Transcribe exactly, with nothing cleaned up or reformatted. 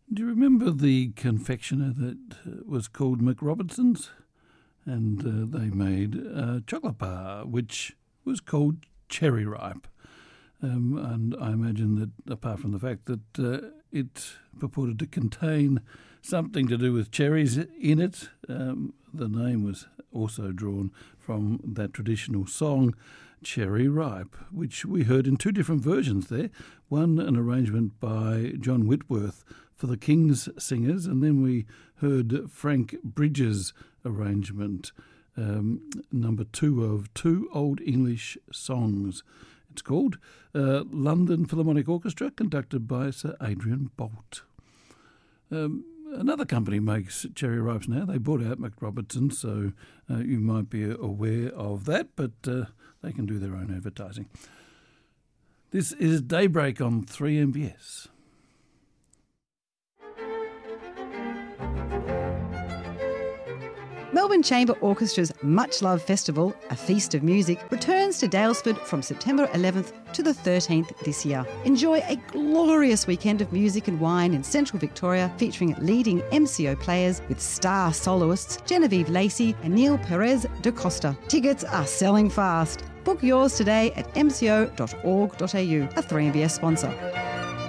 Do you remember the confectioner that uh, was called McRobertson's? And uh, they made a chocolate bar, which was called Cherry Ripe. Um, and I imagine that, apart from the fact that uh, it purported to contain something to do with cherries in it, um, the name was also drawn from that traditional song, Cherry Ripe, which we heard in two different versions there. One, an arrangement by John Whitworth for the King's Singers, and then we heard Frank Bridges' arrangement, um, number two of two Old English songs. It's called uh, London Philharmonic Orchestra, conducted by Sir Adrian Boult. Um, another company makes cherry ripes now. They bought out McRobertson, so uh, you might be aware of that, but uh, they can do their own advertising. This is Daybreak on three M B S. Melbourne Chamber Orchestra's Much Love Festival, a feast of music, returns to Daylesford from September eleventh to the thirteenth this year. Enjoy a glorious weekend of music and wine in central Victoria, featuring leading M C O players with star soloists Genevieve Lacey and Neil Perez da Costa. Tickets are selling fast. Book yours today at m c o dot org dot a u, a three M B S sponsor.